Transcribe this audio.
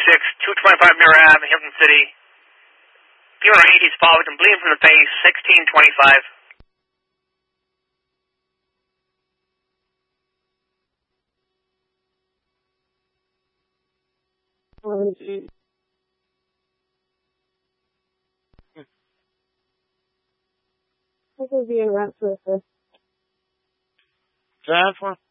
225 Mirror Ave, Hilton City. Pure 80s forward and bleeding from the face, 1625. This is being wrapped with this. Transfer.